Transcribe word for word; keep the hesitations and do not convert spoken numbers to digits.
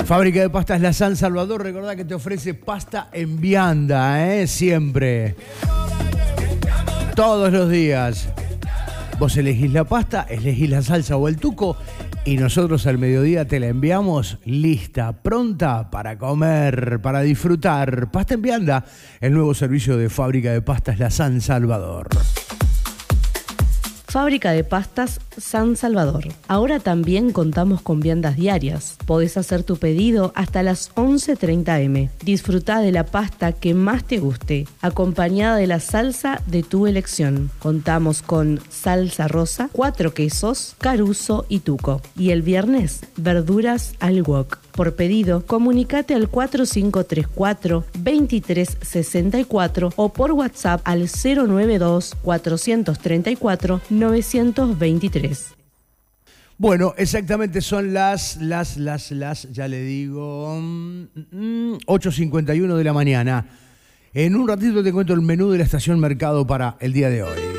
Fábrica de Pastas La San Salvador, recordá que te ofrece pasta en vianda, ¿eh? Siempre. Todos los días. Vos elegís la pasta, elegís la salsa o el tuco y nosotros al mediodía te la enviamos lista, pronta para comer, para disfrutar. Pasta en vianda, el nuevo servicio de Fábrica de Pastas La San Salvador. Fábrica de Pastas San Salvador. Ahora también contamos con viandas diarias. Podés hacer tu pedido hasta las once treinta eme. Disfrutá de la pasta que más te guste, acompañada de la salsa de tu elección. Contamos con salsa rosa, cuatro quesos, caruso y tuco. Y el viernes, verduras al wok. Por pedido, comunicate al cuatro cinco tres cuatro, dos tres seis cuatro o por WhatsApp al cero nueve dos, cuatro tres cuatro, nueve dos tres. Bueno, exactamente son las, las, las, las, ya le digo, mm, ocho cincuenta y uno de la mañana. En un ratito te cuento el menú de la estación Mercado para el día de hoy.